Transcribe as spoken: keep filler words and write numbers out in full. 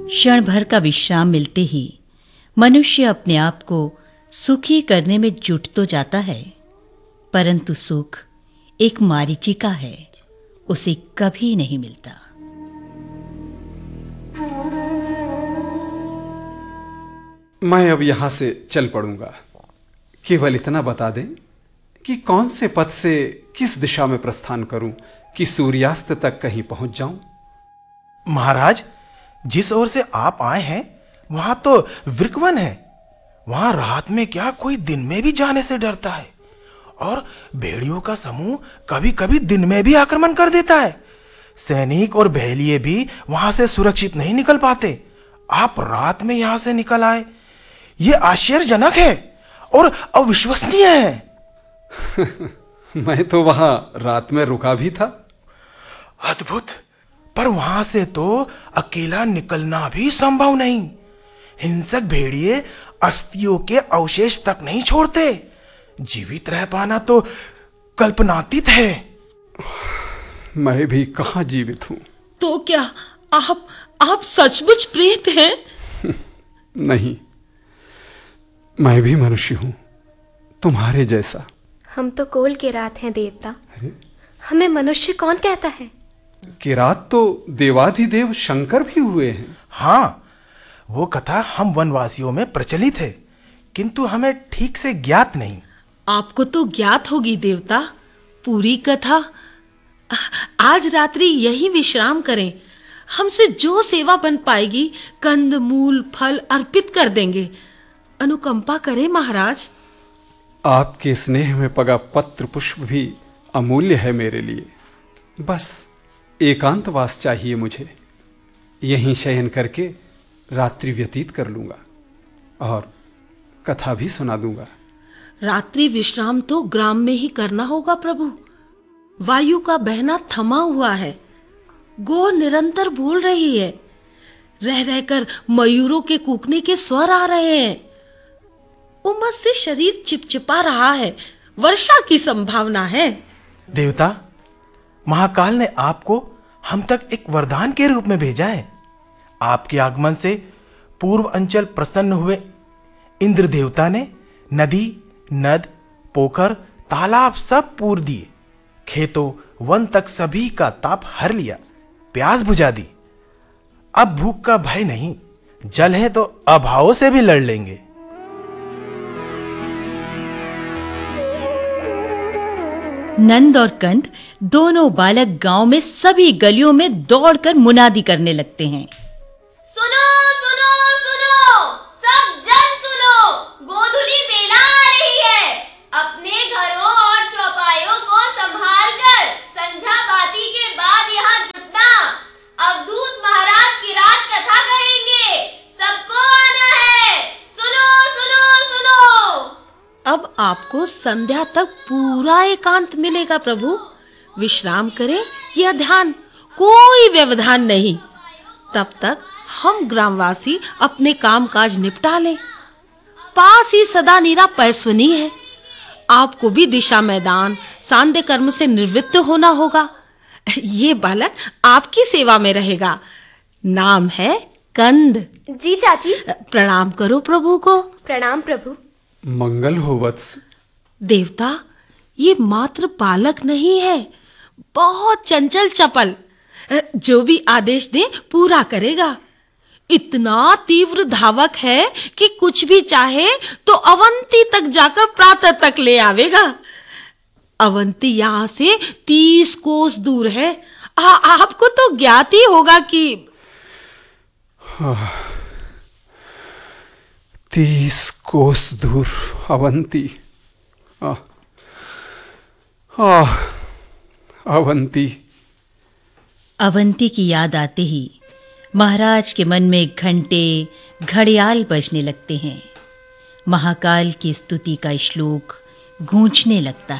क्षण भर का विश्राम मिलते ही मनुष्य अपने आप को सुखी करने में जुट तो जाता है, परंतु सुख एक मारीचिका है, उसे कभी नहीं मिलता। मैं अब यहां से चल पड़ूंगा। केवल इतना बता दें कि कौन से पथ से किस दिशा में प्रस्थान करूं कि सूर्यास्त तक कहीं पहुंच जाऊं। महाराज, जिस ओर से आप आए हैं वहां तो वृकवन है। वहां रात में क्या कोई दिन में भी जाने से डरता है, और भेड़ियों का समूह कभी कभी दिन में भी आक्रमण कर देता है। सैनिक और बहलिये भी वहां से सुरक्षित नहीं निकल पाते। आप रात में यहां से निकल आए, यह आश्चर्यजनक है और अविश्वसनीय है। मैं तो वहां रात में रुका भी था। अद्भुत, पर वहां से तो अकेला निकलना भी संभव नहीं। हिंसक भेड़िए अस्थियों के अवशेष तक नहीं छोड़ते। जीवित रह पाना तो कल्पनातीत है। मैं भी कहां जीवित हूं। तो क्या आप आप सचमुच प्रेत हैं? नहीं, मैं भी मनुष्य हूं, तुम्हारे जैसा। हम तो कोल के रात हैं देवता। हमें मनुष्य कौन कहता है? किरात तो देवाधिदेव शंकर भी हुए हैं। हाँ, वो कथा हम वनवासियों में प्रचलित है, किंतु हमें ठीक से ज्ञात नहीं। आपको तो ज्ञात होगी देवता, पूरी कथा। आज रात्रि यही विश्राम करें। हमसे जो सेवा बन पाएगी कंद मूल फल अर्पित कर देंगे। अनुकंपा करें महाराज। आपके स्नेह में पगा पत्र पुष्प भी अमूल्य है मेरे लिए। बस एकांतवास चाहिए मुझे। यहीं शयन करके रात्रि व्यतीत कर लूंगा और कथा भी सुना दूंगा। रात्रि विश्राम तो ग्राम में ही करना होगा प्रभु। वायु का बहना थमा हुआ है, गो निरंतर बोल रही है, रह रहकर मयूरों के कूकने के स्वर आ रहे हैं। उमस से शरीर चिपचिपा रहा है, वर्षा की संभावना है। देवता, महाकाल ने आपको हम तक एक वरदान के रूप में भेजा है। आपके आगमन से पूर्व अंचल प्रसन्न हुए इंद्र देवता ने नदी, नद, पोखर, तालाब सब पूर दिए। खेतों, वन तक सभी का ताप हर लिया, प्यास बुझा दी। अब भूख का भय नहीं, जल है तो अभावों से भी लड़ लेंगे। नंद और कंद दोनों बालक गांव में सभी गलियों में दौड़कर मुनादी करने लगते हैं। सुनो सुनो सुनो, सब जन सुनो, गोधूली बेला आ रही है। अपने घरों और चौपायों को संभाल कर संध्या बाती के बाद यहाँ जुटना। अवधूत महाराज की रात कथा कहेंगे, सबको आना है। सुनो सुनो सुनो। अब आपको संध्या तक पूरा एकांत मिलेगा प्रभु। विश्राम करें या ध्यान, कोई व्यवधान नहीं। तब तक हम ग्रामवासी अपने कामकाज निपटा लें। पास ही सदा नीरा पैसवनी है। आपको भी दिशा मैदान सांध्य कर्म से निवृत्त होना होगा। ये बालक आपकी सेवा में रहेगा। नाम है कंद। जी चाची। प्रणाम करो प्रभु को। प्रणाम प्रभु। मंगल हो वत्स। देवता, ये मात्र बालक नहीं है, बहुत चंचल चपल। जो भी आदेश दे पूरा करेगा। इतना तीव्र धावक है कि कुछ भी चाहे तो अवंती तक जाकर प्रातः तक ले आवेगा। अवंती यहाँ से तीस कोस दूर है। आ, आपको तो ज्ञात ही होगा कि तीस कोस दूर अवंती। आ, आ, अवंती। अवंती की याद आते ही महाराज के मन में घंटे घड़ियाल बजने लगते हैं। महाकाल की स्तुति का श्लोक गूंजने लगता है।